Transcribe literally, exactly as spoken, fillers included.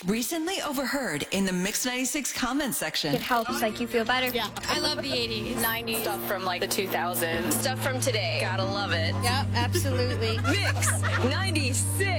Recently overheard in the Mix ninety-six comment section. It helps, like, you feel better. Yeah. I love the eighties. nineties. Stuff from like the two thousands. Stuff from today. Gotta love it. Yep, absolutely. Mix ninety-six.